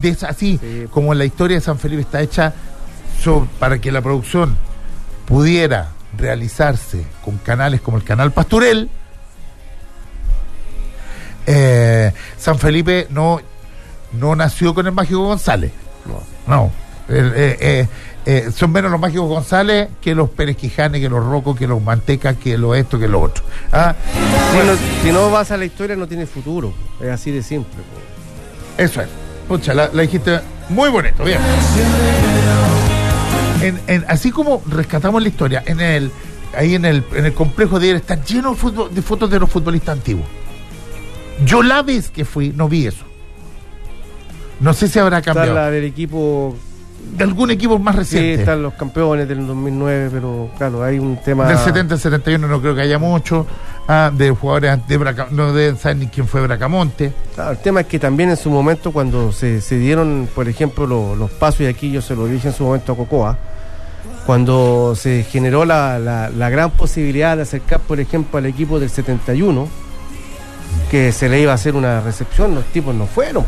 así como la historia de San Felipe está hecha para que la producción pudiera realizarse con canales como el canal Pasturel. San Felipe no nació con el Mágico González. No. Son menos los Mágicos González que los Pérez Quijane, que los Rocco, que los Manteca, que lo esto, que lo otro. Si no vas a la historia no tiene futuro. Es así de simple. Eso es. Pucha, la dijiste muy bonito, bien. Así como rescatamos la historia, en el complejo de él está lleno de fotos de los futbolistas antiguos. Yo la vez que fui, no vi eso. No sé si habrá cambiado. Está la del equipo... De algún equipo más reciente. Sí, están los campeones del 2009, pero claro, hay un tema... Del 70 al 71 no creo que haya mucho. De jugadores de Bracamonte, no deben saber ni quién fue Bracamonte. Claro, el tema es que también en su momento, cuando se dieron, por ejemplo, los pasos, y aquí yo se lo dije en su momento a Cocoa, cuando se generó la gran posibilidad de acercar, por ejemplo, al equipo del 71, que se le iba a hacer una recepción, los tipos no fueron.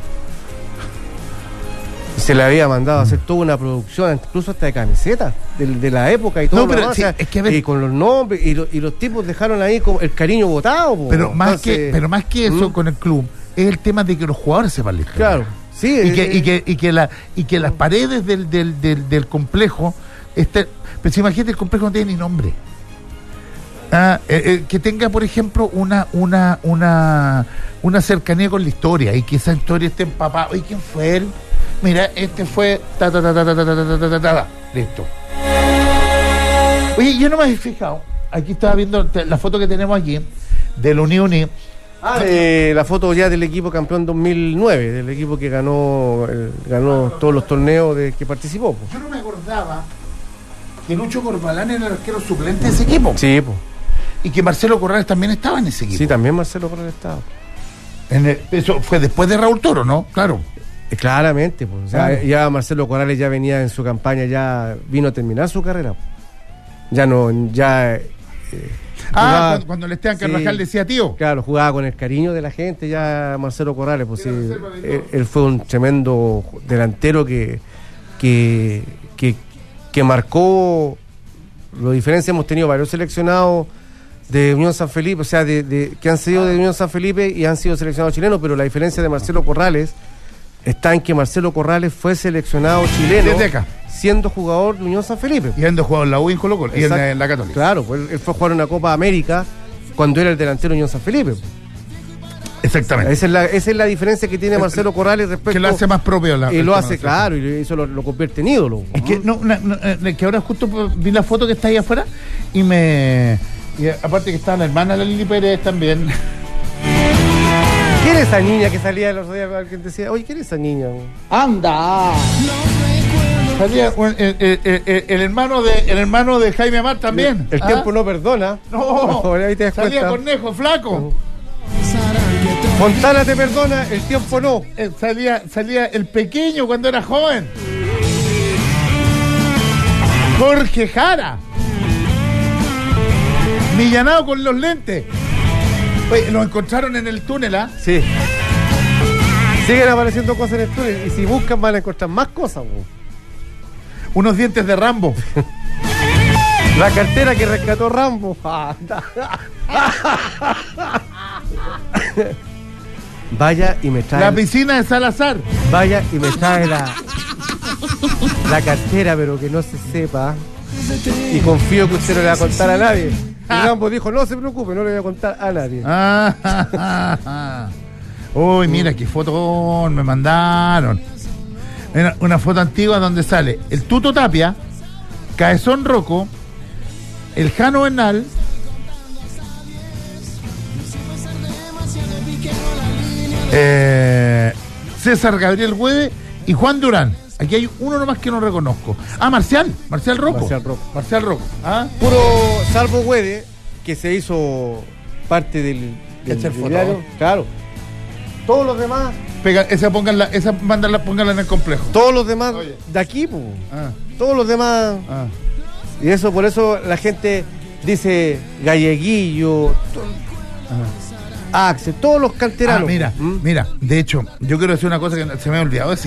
Se le había mandado a hacer toda una producción, incluso hasta de camisetas de la época y todo. No, pero sí, es que y con los nombres, y los tipos dejaron ahí como el cariño botado. Pero más que eso, con el club, es el tema de que los jugadores sepan la historia. Claro, sí. Y que las paredes del complejo, pero si imagínate, el complejo no tiene ni nombre. Que tenga, por ejemplo, una cercanía con la historia, y que esa historia esté empapada. ¿Y quién fue él? Mira, este fue listo. Oye, yo no me había fijado. Aquí estaba viendo la foto que tenemos aquí del Unión. La foto ya del equipo campeón 2009, del equipo que ganó todos los torneos que participó. Yo no me acordaba que Lucho Corbalán era el arquero suplente de ese equipo. Sí, pues. Y que Marcelo Corrales también estaba en ese equipo. Sí, también Marcelo Corrales estaba. Eso fue después de Raúl Toro, ¿no? Claro. Claramente, pues. O sea, ya Marcelo Corrales ya venía en su campaña, ya vino a terminar su carrera. Cuando el Esteban Carvajal decía tío. Claro, jugaba con el cariño de la gente ya Marcelo Corrales, pues sí, él fue un tremendo delantero que marcó la diferencia. Hemos tenido varios seleccionados de Unión San Felipe, o sea, que han sido de Unión San Felipe y han sido seleccionados chilenos, pero la diferencia de Marcelo Corrales está en que Marcelo Corrales fue seleccionado chileno desde acá, siendo jugador de Unión San Felipe. Y ando jugado en la U y en Colo-Colo, y en la Católica. Claro, pues él fue a jugar una Copa América cuando era el delantero de Unión San Felipe. Exactamente. Esa es la diferencia que tiene Marcelo Corrales respecto... Que lo hace más propio. Y lo hace, claro, y eso lo convierte en ídolo. Es que, que ahora justo vi la foto que está ahí afuera y aparte que está la hermana de la Lili Pérez también. ¿Quién es esa niña que salía el otro día? Alguien decía, oye, ¿quién es esa niña? ¡Anda! Salía el hermano de Jaime Amar también. El tiempo no perdona. No, ahí te das salía cuenta. Cornejo, flaco. Fontana te perdona, el tiempo no. Salía el pequeño cuando era joven. Jorge Jara. Millanado con los lentes. Oye, lo encontraron en el túnel, ¿ah? Sí. Siguen apareciendo cosas en el túnel y si buscan van a encontrar más cosas, bro. Unos dientes de Rambo. La cartera que rescató Rambo. Vaya y me trae... La piscina de Salazar. Vaya y me trae la cartera, pero que no se sepa. Y confío que usted no le va a contar a nadie. Y Rambo dijo, no se preocupe, no le voy a contar a nadie. Uy, mira qué foto me mandaron. Mira, una foto antigua donde sale el Tuto Tapia, Caezón Rocco, el Jano Bernal, César Gabriel Güede y Juan Durán. Aquí hay uno nomás que no reconozco. Marcial Rocco. Marcial Rocco. Puro salvo Güede, que se hizo parte del diario. Claro. Todos los demás. Pónganla en el complejo. Todos los demás de aquí, pues. Todos los demás. Y eso, por eso la gente dice Galleguillo, Axel, todos los canteranos. Mira, de hecho, yo quiero decir una cosa que se me ha olvidado decir.